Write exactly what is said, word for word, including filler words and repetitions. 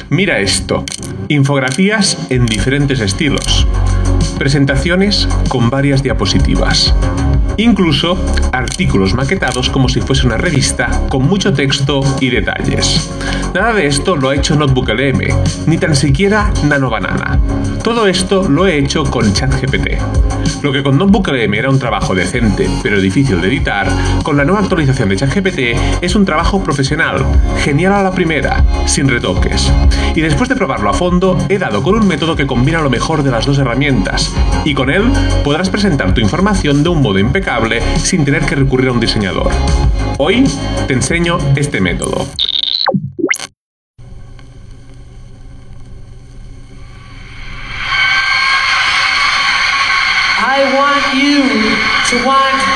Mira esto, infografías en diferentes estilos, presentaciones con varias diapositivas, incluso artículos maquetados como si fuese una revista con mucho texto y detalles. Nada de esto lo ha hecho NotebookLM, ni tan siquiera NanoBanana. Todo esto lo he hecho con ChatGPT. Lo que con NotebookLM era un trabajo decente pero difícil de editar, con la nueva actualización de ChatGPT es un trabajo profesional, genial a la primera, sin retoques. Y después de probarlo a fondo, he dado con un método que combina lo mejor de las dos herramientas, y con él podrás presentar tu información de un modo impecable sin tener que recurrir a un diseñador. Hoy te enseño este método. I want you to want